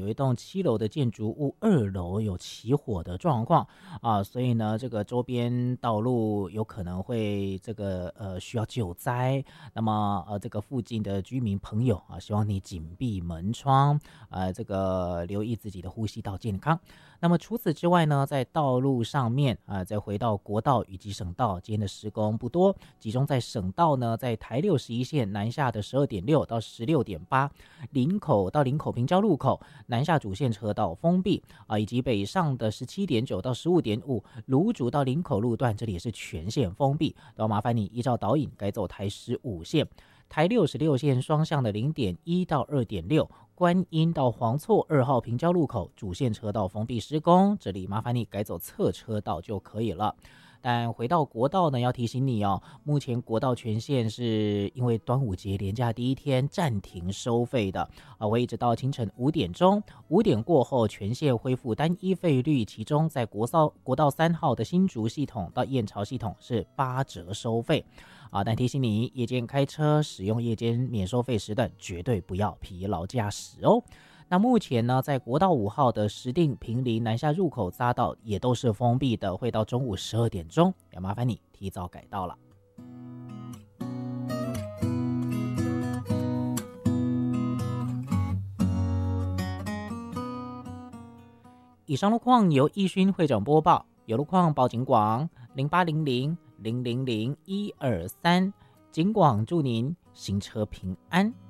有一栋7楼的建筑物2楼有起火的状况啊，所以呢，这个周边道路有可能会需要救灾。那么这个附近的居民朋友啊，希望你紧闭门窗，留意自己的呼吸道健康。那么除此之外呢，在道路上面再回到国道以及省道，今天的施工不多，集中在省道呢，在台61线南下的12.6到16.8，林口到林口平交路口南下主线车道封闭以及北上的17.9到15.5，芦竹到林口路段这里也是全线封闭，都麻烦你依照导引改走台15线。台66线双向的0.1到2.6，观音到黄厝2号平交路口主线车道封闭施工，这里麻烦你改走侧车道就可以了。但回到国道呢，要提醒你哦，目前国道全线是因为端午节连假第一天暂停收费的会一直到清晨5点钟，5点过后全线恢复单一费率，其中在国道3号的新竹系统到燕巢系统是8折收费但提醒你，夜间开车使用夜间免收费时段，绝对不要疲劳驾驶哦。那目前呢，在国道5号的石碇坪林南下入口匝道也都是封闭的，会到中午12点钟，要麻烦你提早改道了。以上路况由义勋会长播报，有路况报警广0800000123，警广祝您行车平安。